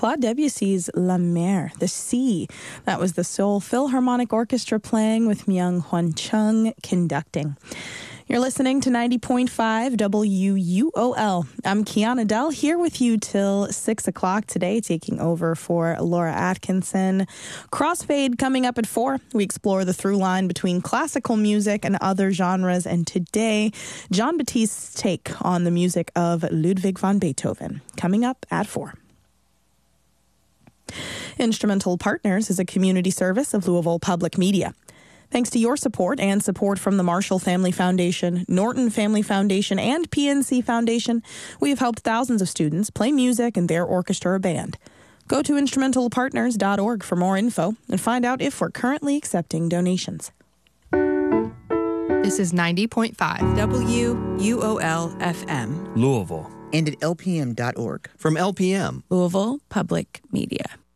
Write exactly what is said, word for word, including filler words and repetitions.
Claude Debussy's La Mer, the sea. That was the Seoul Philharmonic Orchestra playing with Myung Hwan Chung conducting. You're listening to ninety point five W U O L. I'm Kiana Dell here with you till six o'clock today, taking over for Laura Atkinson. Crossfade coming up at four. We explore the through line between classical music and other genres. And today, John Batiste's take on the music of Ludwig van Beethoven. Coming up at four. Instrumental Partners is a community service of Louisville Public Media. Thanks to your support and support from the Marshall Family Foundation, Norton Family Foundation, and P N C Foundation, we have helped thousands of students play music in their orchestra or band. Go to instrumental partners dot org for more info and find out if we're currently accepting donations. This is ninety point five W U O L F M. Louisville. And at L P M dot org. From L P M. Louisville Public Media.